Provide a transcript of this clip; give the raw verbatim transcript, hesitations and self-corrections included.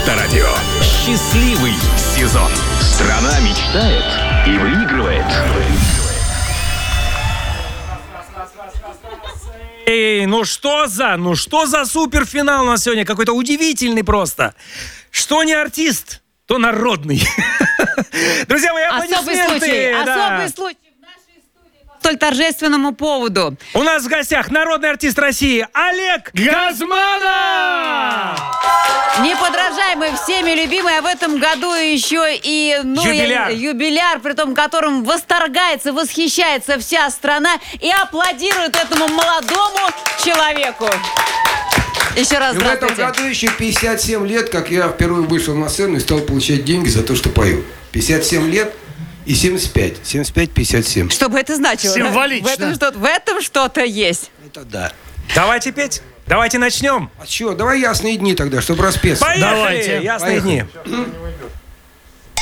Авторадио. Счастливый сезон. Страна мечтает и выигрывает. Эй, ну что за, ну что за суперфинал у нас сегодня? Какой-то удивительный просто. Что не артист, то народный. Друзья мои, аплодисменты. Особый случай, да. особый случай в нашей студии по столь торжественному поводу. У нас в гостях народный артист России Олег Газманов! Неподражаемый, всеми любимый, а в этом году еще и ну, юбиляр. Я, юбиляр, при том которым восторгается, восхищается вся страна и аплодирует этому молодому человеку. Еще раз И в этом здравствуйте. году еще пятьдесят семь лет, как я впервые вышел на сцену и стал получать деньги за то, что пою. пятьдесят семь лет и семьдесят пять. семьдесят пять пятьдесят семь. Что бы это значило? Символично. В этом, что, в этом что-то есть. Это да. Давайте петь. Давайте начнем. А что, давай ясные дни тогда, чтобы распеться. Поехали! Давайте. Ясные Поехали. дни.